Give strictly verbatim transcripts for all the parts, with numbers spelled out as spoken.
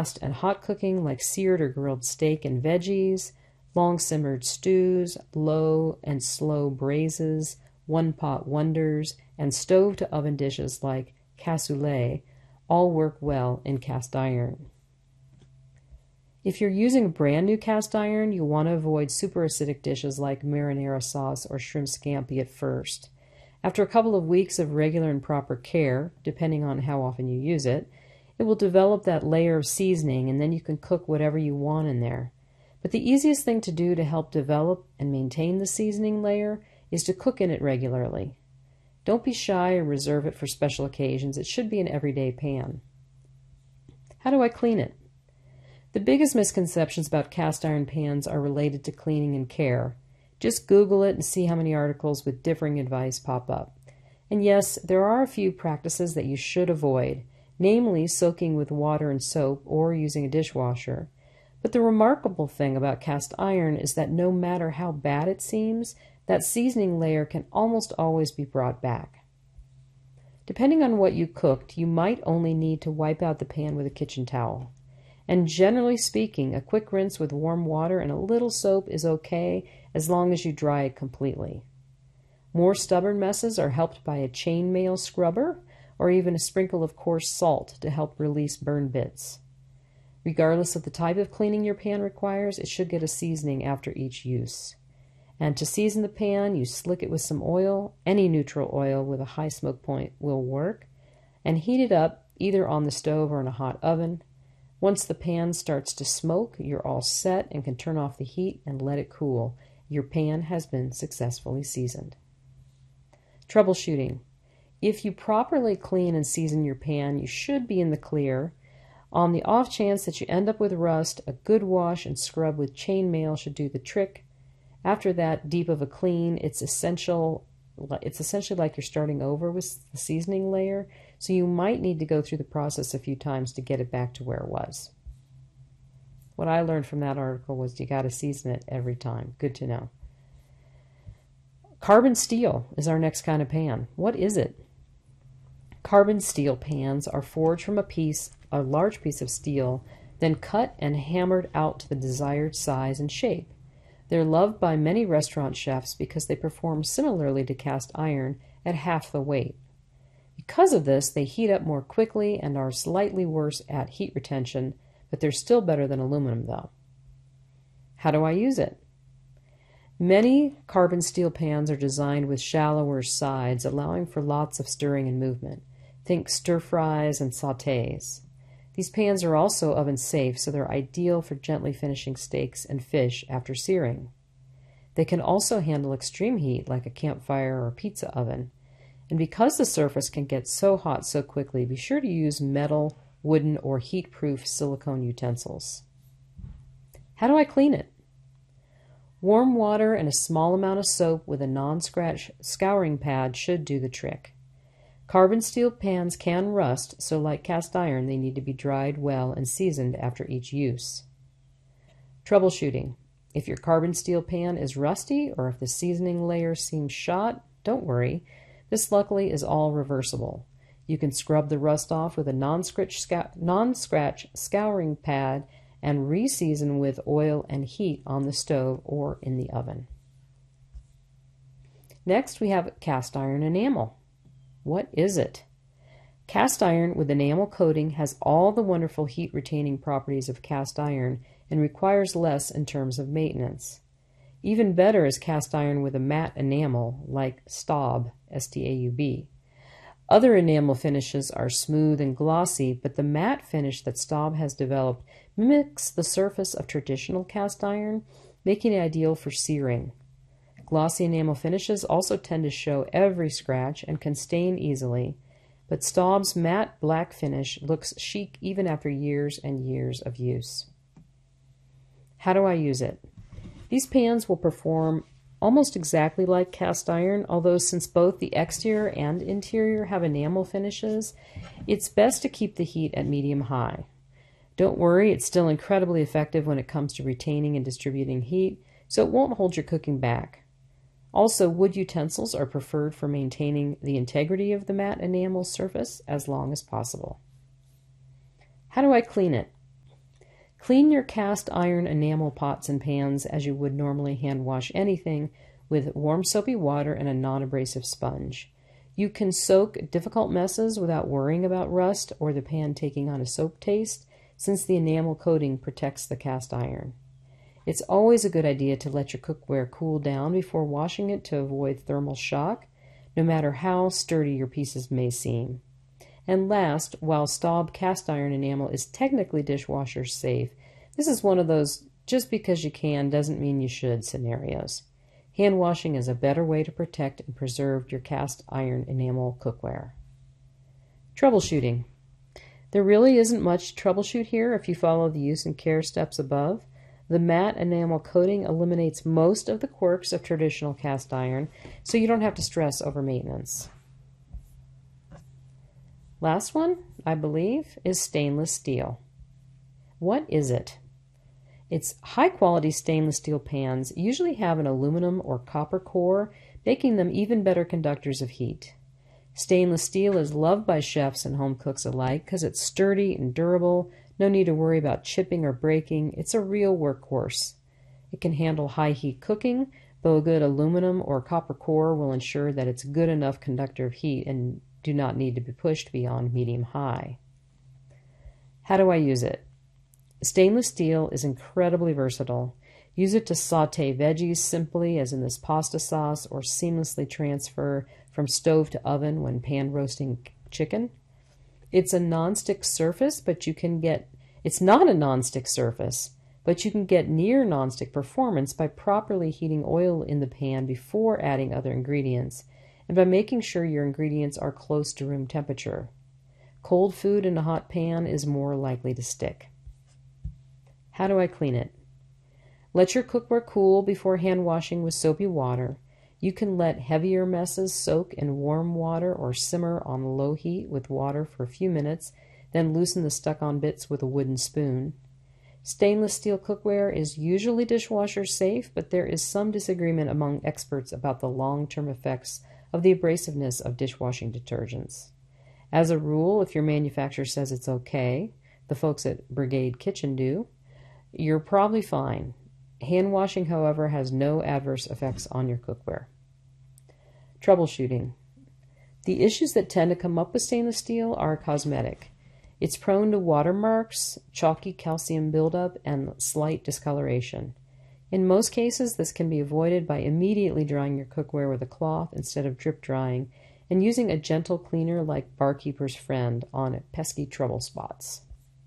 fast and hot cooking like seared or grilled steak and veggies, long simmered stews, low and slow braises, one-pot wonders, and stove-to-oven dishes like cassoulet all work well in cast iron. If you're using a brand new cast iron, you'll want to avoid super acidic dishes like marinara sauce or shrimp scampi at first. After a couple of weeks of regular and proper care, depending on how often you use it, it will develop that layer of seasoning, and then you can cook whatever you want in there. But the easiest thing to do to help develop and maintain the seasoning layer is to cook in it regularly. Don't be shy or reserve it for special occasions. It should be an everyday pan. How do I clean it? The biggest misconceptions about cast iron pans are related to cleaning and care. Just Google it and see how many articles with differing advice pop up. And yes, there are a few practices that you should avoid, namely soaking with water and soap or using a dishwasher. But the remarkable thing about cast iron is that no matter how bad it seems, that seasoning layer can almost always be brought back. Depending on what you cooked, you might only need to wipe out the pan with a kitchen towel. And generally speaking, a quick rinse with warm water and a little soap is okay as long as you dry it completely. More stubborn messes are helped by a chainmail scrubber or even a sprinkle of coarse salt to help release burn bits. Regardless of the type of cleaning your pan requires, it should get a seasoning after each use. And to season the pan, you slick it with some oil. Any neutral oil with a high smoke point will work. And heat it up either on the stove or in a hot oven. Once the pan starts to smoke, you're all set and can turn off the heat and let it cool. Your pan has been successfully seasoned. Troubleshooting. If you properly clean and season your pan, you should be in the clear. On the off chance that you end up with rust, a good wash and scrub with chainmail should do the trick. After that deep of a clean, it's essential. It's essentially like you're starting over with the seasoning layer, so you might need to go through the process a few times to get it back to where it was. What I learned from that article was you got to season it every time. Good to know. Carbon steel is our next kind of pan. What is it? Carbon steel pans are forged from a piece, a large piece of steel, then cut and hammered out to the desired size and shape. They're loved by many restaurant chefs because they perform similarly to cast iron at half the weight. Because of this, they heat up more quickly and are slightly worse at heat retention, but they're still better than aluminum though. How do I use it? Many carbon steel pans are designed with shallower sides, allowing for lots of stirring and movement. Think stir fries and sautés. These pans are also oven safe, so they're ideal for gently finishing steaks and fish after searing. They can also handle extreme heat like a campfire or pizza oven. And because the surface can get so hot so quickly, be sure to use metal, wooden, or heat-proof silicone utensils. How do I clean it? Warm water and a small amount of soap with a non-scratch scouring pad should do the trick. Carbon steel pans can rust, so like cast iron, they need to be dried well and seasoned after each use. Troubleshooting. If your carbon steel pan is rusty or if the seasoning layer seems shot, don't worry. This luckily is all reversible. You can scrub the rust off with a non-scratch scou non-scratch scouring pad and re-season with oil and heat on the stove or in the oven. Next, we have cast iron enamel. What is it? Cast iron with enamel coating has all the wonderful heat-retaining properties of cast iron and requires less in terms of maintenance. Even better is cast iron with a matte enamel like Staub, S T A U B. Other enamel finishes are smooth and glossy, but the matte finish that Staub has developed mimics the surface of traditional cast iron, making it ideal for searing. Glossy enamel finishes also tend to show every scratch and can stain easily, but Staub's matte black finish looks chic even after years and years of use. How do I use it? These pans will perform almost exactly like cast iron, although since both the exterior and interior have enamel finishes, it's best to keep the heat at medium-high. Don't worry, it's still incredibly effective when it comes to retaining and distributing heat, so it won't hold your cooking back. Also, wood utensils are preferred for maintaining the integrity of the matte enamel surface as long as possible. How do I clean it? Clean your cast iron enamel pots and pans as you would normally hand wash anything with warm soapy water and a non-abrasive sponge. You can soak difficult messes without worrying about rust or the pan taking on a soap taste, since the enamel coating protects the cast iron. It's always a good idea to let your cookware cool down before washing it to avoid thermal shock, no matter how sturdy your pieces may seem. And last, while Staub cast iron enamel is technically dishwasher safe, this is one of those just because you can doesn't mean you should scenarios. Hand washing is a better way to protect and preserve your cast iron enamel cookware. Troubleshooting. There really isn't much to troubleshoot here if you follow the use and care steps above. The matte enamel coating eliminates most of the quirks of traditional cast iron, so you don't have to stress over maintenance. Last one, I believe, is stainless steel. What is it? Its high-quality stainless steel pans usually have an aluminum or copper core, making them even better conductors of heat. Stainless steel is loved by chefs and home cooks alike because it's sturdy and durable. No need to worry about chipping or breaking. It's a real workhorse. It can handle high heat cooking, though a good aluminum or copper core will ensure that it's a good enough conductor of heat and do not need to be pushed beyond medium high. How do I use it? Stainless steel is incredibly versatile. Use it to saute veggies simply, as in this pasta sauce, or seamlessly transfer from stove to oven when pan roasting chicken. It's a nonstick surface, but you can get, it's not a nonstick surface, but you can get near nonstick performance by properly heating oil in the pan before adding other ingredients, and by making sure your ingredients are close to room temperature. Cold food in a hot pan is more likely to stick. How do I clean it? Let your cookware cool before hand washing with soapy water. You can let heavier messes soak in warm water or simmer on low heat with water for a few minutes, then loosen the stuck-on bits with a wooden spoon. Stainless steel cookware is usually dishwasher safe, but there is some disagreement among experts about the long-term effects of the abrasiveness of dishwashing detergents. As a rule, if your manufacturer says it's okay, the folks at Brigade Kitchen do, you're probably fine. Hand washing, however, has no adverse effects on your cookware. Troubleshooting. The issues that tend to come up with stainless steel are cosmetic. It's prone to watermarks, chalky calcium buildup, and slight discoloration. In most cases, this can be avoided by immediately drying your cookware with a cloth instead of drip drying, and using a gentle cleaner like Barkeeper's Friend on pesky trouble spots.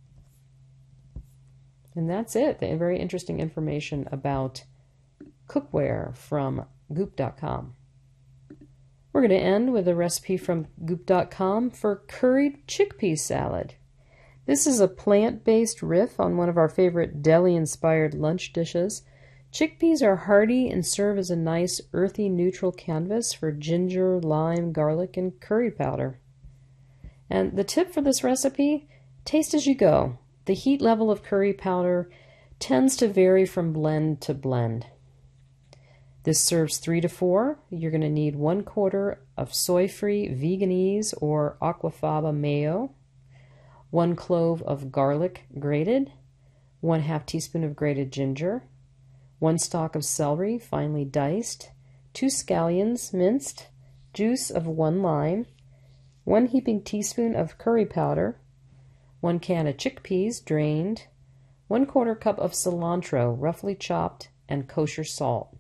And that's it. The very interesting information about cookware from goop dot com. We're going to end with a recipe from goop dot com for curried chickpea salad. This is a plant-based riff on one of our favorite deli-inspired lunch dishes. Chickpeas are hearty and serve as a nice earthy neutral canvas for ginger, lime, garlic, and curry powder. And the tip for this recipe, taste as you go. The heat level of curry powder tends to vary from blend to blend. This serves three to four. You're going to need one quarter of soy-free Veganese or aquafaba mayo, one clove of garlic grated, one half teaspoon of grated ginger, one stalk of celery finely diced, two scallions minced, juice of one lime, one heaping teaspoon of curry powder, one can of chickpeas drained, one quarter cup of cilantro roughly chopped, and kosher salt.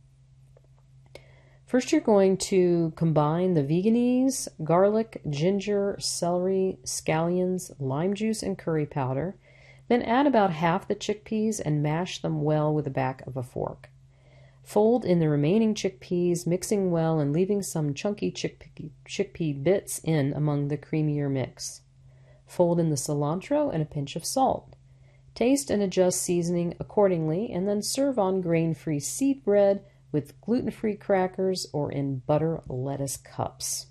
First, you're going to combine the Veganese, garlic, ginger, celery, scallions, lime juice, and curry powder. Then add about half the chickpeas and mash them well with the back of a fork. Fold in the remaining chickpeas, mixing well and leaving some chunky chickpea, chickpea bits in among the creamier mix. Fold in the cilantro and a pinch of salt. Taste and adjust seasoning accordingly, and then serve on grain-free seed bread with gluten-free crackers or in butter lettuce cups.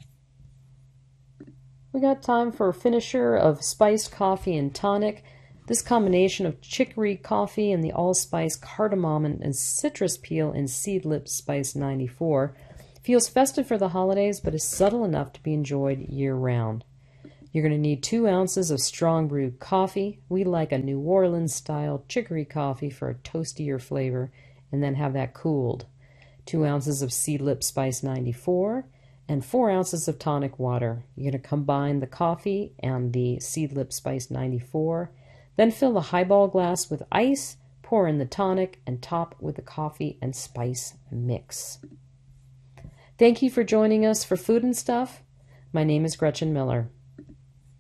We got time for a finisher of spiced coffee and tonic. This combination of chicory coffee and the allspice cardamom and citrus peel in Seedlip Spice ninety-four feels festive for the holidays, but is subtle enough to be enjoyed year-round. You're going to need two ounces of strong brewed coffee. We like a New Orleans style chicory coffee for a toastier flavor, and then have that cooled. Two ounces of Seedlip Spice ninety-four and four ounces of tonic water. You're going to combine the coffee and the Seedlip Spice ninety-four. Then fill the highball glass with ice, pour in the tonic, and top with the coffee and spice mix. Thank you for joining us for Food and Stuff. My name is Gretchen Miller.